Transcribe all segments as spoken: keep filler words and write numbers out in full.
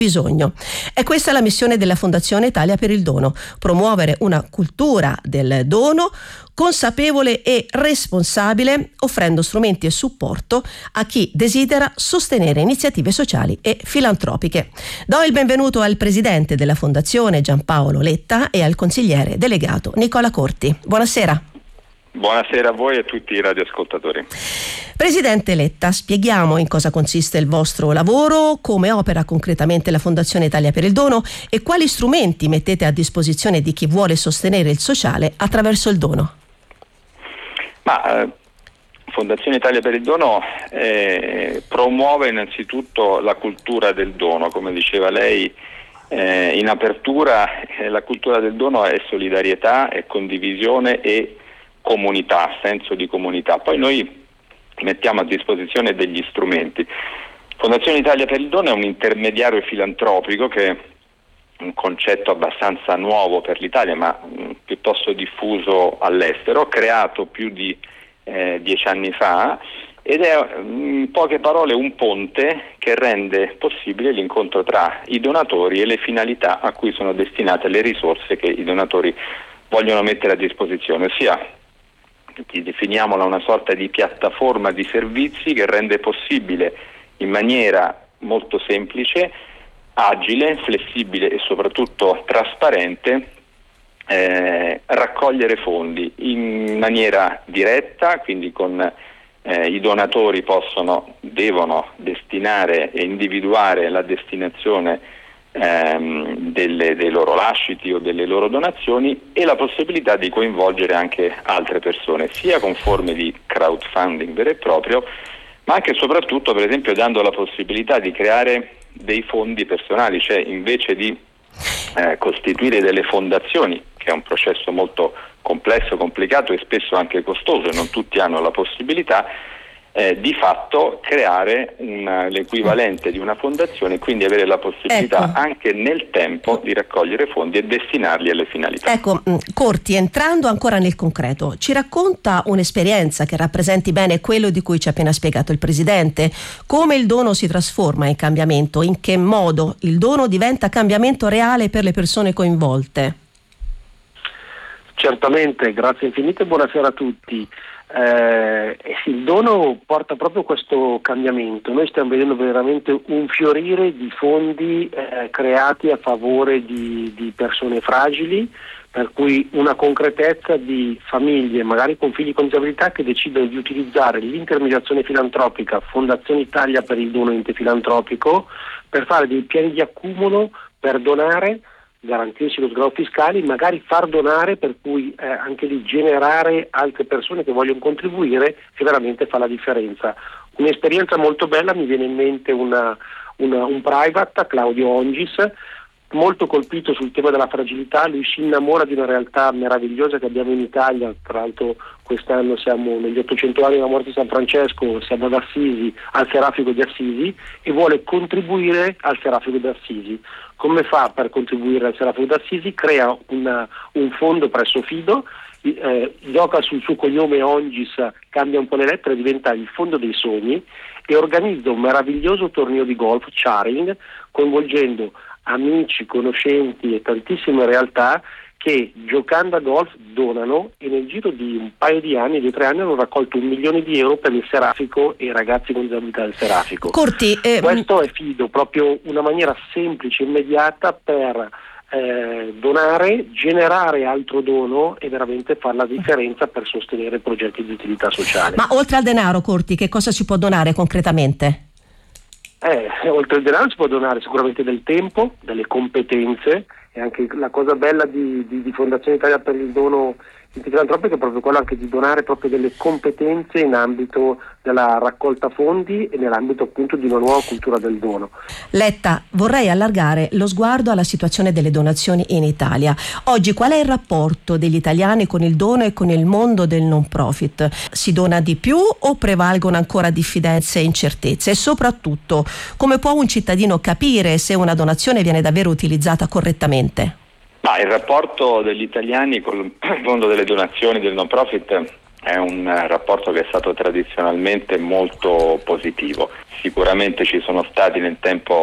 bisogno. È questa la missione della Fondazione Italia per il Dono: promuovere una cultura del dono consapevole e responsabile, offrendo strumenti e supporto a chi desidera sostenere iniziative sociali e filantropiche. Do il benvenuto al presidente della Fondazione Giampaolo Letta e al consigliere delegato Nicola Corti. Buonasera. Buonasera a voi e a tutti i radioascoltatori. Presidente Letta, spieghiamo in cosa consiste il vostro lavoro, come opera concretamente la Fondazione Italia per il Dono e quali strumenti mettete a disposizione di chi vuole sostenere il sociale attraverso il dono. Ma, eh, Fondazione Italia per il Dono eh, promuove innanzitutto la cultura del dono, come diceva lei eh, in apertura. Eh, la cultura del dono è solidarietà, è condivisione e comunità, senso di comunità. Poi noi mettiamo a disposizione degli strumenti. Fondazione Italia per il Dono è un intermediario filantropico, che è un concetto abbastanza nuovo per l'Italia, ma mh, piuttosto diffuso all'estero, creato più di eh, dieci anni fa, ed è in poche parole un ponte che rende possibile l'incontro tra i donatori e le finalità a cui sono destinate le risorse che i donatori vogliono mettere a disposizione, ossia definiamola una sorta di piattaforma di servizi che rende possibile in maniera molto semplice, agile, flessibile e soprattutto trasparente eh, raccogliere fondi in maniera diretta, quindi con eh, i donatori possono, devono destinare e individuare la destinazione Ehm, delle, dei loro lasciti o delle loro donazioni, e la possibilità di coinvolgere anche altre persone, sia con forme di crowdfunding vero e proprio, ma anche e soprattutto, per esempio, dando la possibilità di creare dei fondi personali, cioè invece di eh, costituire delle fondazioni, che è un processo molto complesso, complicato e spesso anche costoso, e non tutti hanno la possibilità, Eh, di fatto creare un, l'equivalente di una fondazione, quindi avere la possibilità, ecco, anche nel tempo di raccogliere fondi e destinarli alle finalità. Ecco, Corti, entrando ancora nel concreto, ci racconta un'esperienza che rappresenti bene quello di cui ci ha appena spiegato il Presidente? Come il dono si trasforma in cambiamento? In che modo il dono diventa cambiamento reale per le persone coinvolte? Certamente, grazie infinite e buonasera a tutti. Eh, il dono porta proprio questo cambiamento. Noi stiamo vedendo veramente un fiorire di fondi eh, creati a favore di, di persone fragili, per cui una concretezza di famiglie, magari con figli con disabilità, che decidono di utilizzare l'intermediazione filantropica Fondazione Italia per il Dono, ente filantropico, per fare dei piani di accumulo, per donare, garantirsi lo sgravo fiscale, magari far donare, per cui eh, anche lì generare altre persone che vogliono contribuire, che veramente fa la differenza. Un'esperienza molto bella, mi viene in mente una, una, un private, Claudio Ongis, molto colpito sul tema della fragilità. Lui si innamora di una realtà meravigliosa che abbiamo in Italia. Tra l'altro quest'anno siamo negli ottocento anni della morte di San Francesco, siamo ad Assisi, al Serafico di Assisi, e vuole contribuire al Serafico di Assisi. Come fa per contribuire al Serafico di Assisi? Crea una, un fondo presso Fido, eh, gioca sul suo cognome Ongis, cambia un po' le lettere, diventa il Fondo dei Sogni, e organizza un meraviglioso torneo di golf, Charing, coinvolgendo amici, conoscenti e tantissime realtà che, giocando a golf, donano, e nel giro di un paio di anni, di tre anni, hanno raccolto un milione di euro per il Serafico e i ragazzi con disabilità del Serafico. Corti, eh, questo è Fido, proprio una maniera semplice e immediata per eh, donare, generare altro dono e veramente fare la differenza per sostenere progetti di utilità sociale. Ma oltre al denaro, Corti, che cosa si può donare concretamente? Eh, oltre al denaro si può donare sicuramente del tempo, delle competenze, e anche la cosa bella di, di, di Fondazione Italia per il Dono filantropico è proprio quello anche di donare proprio delle competenze in ambito della raccolta fondi e nell'ambito appunto di una nuova cultura del dono. Letta, vorrei allargare lo sguardo alla situazione delle donazioni in Italia. Oggi qual è il rapporto degli italiani con il dono e con il mondo del non profit? Si dona di più o prevalgono ancora diffidenze e incertezze? E soprattutto, come può un cittadino capire se una donazione viene davvero utilizzata correttamente? Ma il rapporto degli italiani con il mondo delle donazioni del non profit è un rapporto che è stato tradizionalmente molto positivo. Sicuramente ci sono stati nel tempo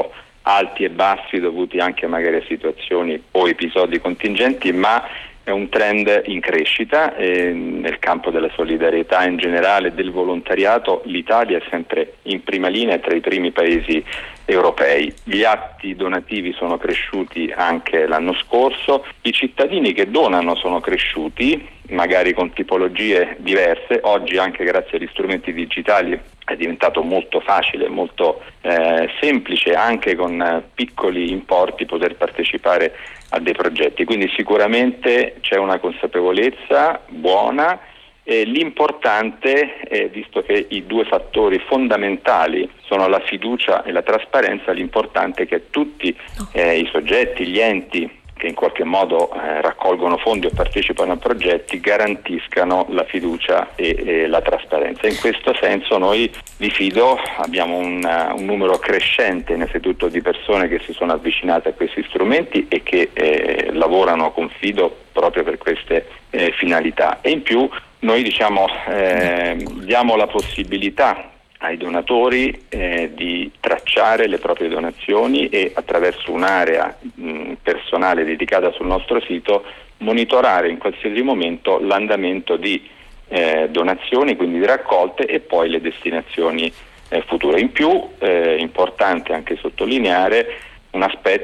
alti e bassi dovuti anche magari a situazioni o episodi contingenti, ma è un trend in crescita e nel campo della solidarietà in generale, del volontariato, l'Italia è sempre in prima linea tra i primi paesi europei. Gli atti donativi sono cresciuti anche l'anno scorso, i cittadini che donano sono cresciuti, magari con tipologie diverse. Oggi, anche grazie agli strumenti digitali, è diventato molto facile, molto eh, semplice, anche con eh, piccoli importi, poter partecipare a dei progetti. Quindi sicuramente c'è una consapevolezza buona. E l'importante, eh, visto che i due fattori fondamentali sono la fiducia e la trasparenza, l'importante è che tutti eh, i soggetti, gli enti che in qualche modo eh, raccolgono fondi o partecipano a progetti garantiscano la fiducia e, e la trasparenza. In questo senso noi, vi fido, abbiamo un, un numero crescente innanzitutto di persone che si sono avvicinate a questi strumenti e che eh, lavorano con fido proprio per queste eh, finalità. E in più noi diciamo eh, diamo la possibilità ai donatori eh, di tracciare le proprie donazioni e attraverso un'area mh, personale dedicata sul nostro sito monitorare in qualsiasi momento l'andamento di eh, donazioni, quindi di raccolte, e poi le destinazioni eh, future. In più è eh, importante anche sottolineare un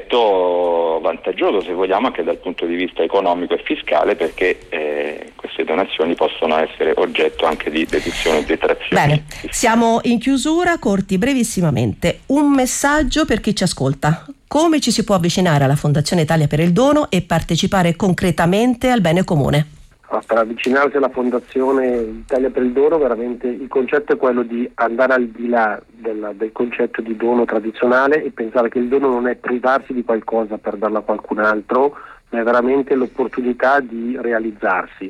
aspetto vantaggioso, se vogliamo, anche dal punto di vista economico e fiscale, perché eh, queste donazioni possono essere oggetto anche di deduzioni e detrazioni. Bene, siamo in chiusura, corti brevissimamente. Un messaggio per chi ci ascolta. Come ci si può avvicinare alla Fondazione Italia per il Dono e partecipare concretamente al bene comune? Per avvicinarsi alla Fondazione Italia per il Dono, veramente il concetto è quello di andare al di là del, del concetto di dono tradizionale e pensare che il dono non è privarsi di qualcosa per darlo a qualcun altro, ma è veramente l'opportunità di realizzarsi.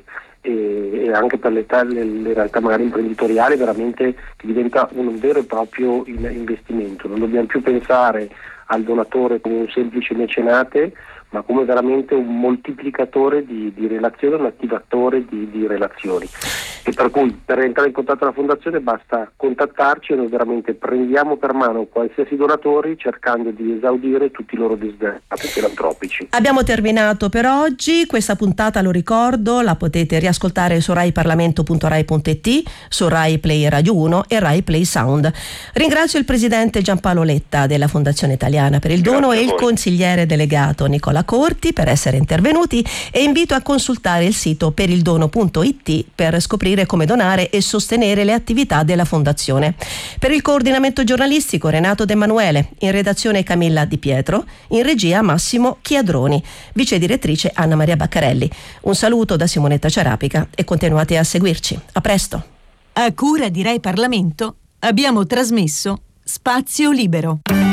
E, e anche per le, le, le realtà magari imprenditoriali veramente diventa un vero e proprio investimento. Non dobbiamo più pensare al donatore come un semplice mecenate, ma come veramente un moltiplicatore di, di relazioni, un attivatore di, di relazioni. E per cui per entrare in contatto con la Fondazione basta contattarci e noi veramente prendiamo per mano qualsiasi donatori cercando di esaudire tutti i loro desideri filantropici. Abbiamo terminato per oggi. Questa puntata, lo ricordo, la potete riascoltare su rai parlamento punto rai punto it, su Rai Play Radio uno e Rai Play Sound. Ringrazio il presidente Giampaolo Letta della Fondazione Italiana per il Dono e il consigliere delegato Nicola Corti per essere intervenuti, e invito a consultare il sito perildono punto it per scoprire come donare e sostenere le attività della Fondazione. Per il coordinamento giornalistico Renato De Emanuele, in redazione Camilla Di Pietro, in regia Massimo Chiadroni, vice direttrice Anna Maria Baccarelli. Un saluto da Simonetta Ciarapica e continuate a seguirci. A presto. A cura di Rai Parlamento abbiamo trasmesso Spazio Libero.